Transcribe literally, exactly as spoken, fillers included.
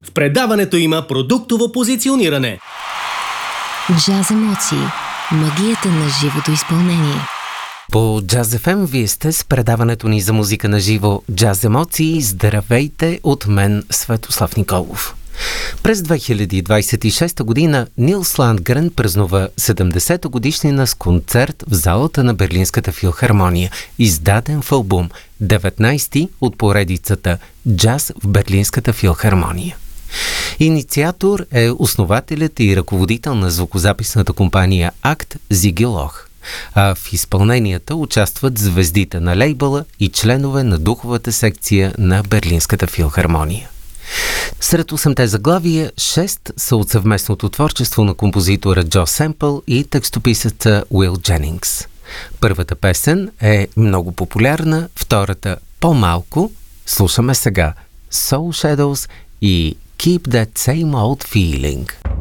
В предаването има продуктово позициониране. Джаз емоции. Магията на живото изпълнение. По Jazz еф ем вие сте с предаването ни за музика на живо Джаз емоции. Здравейте от мен, Светослав Николов. През две хиляди двадесет и шеста година Нилс Ландгрен празнува седемдесета годишнина с концерт в залата на Берлинската филхармония, издаден в албум, деветнайсти от поредицата «Джаз в Берлинската филхармония». Инициатор е основателят и ръководител на звукозаписната компания Акт Зиги Лох, а в изпълненията участват звездите на лейбъла и членове на духовата секция на Берлинската филхармония. Сред осемте заглавия, шест са от съвместното творчество на композитора Джо Семпъл и текстописеца Уил Дженингс. Първата песен е много популярна, втората по-малко. Слушаме сега Soul Shadows и Keep That Same Old Feeling.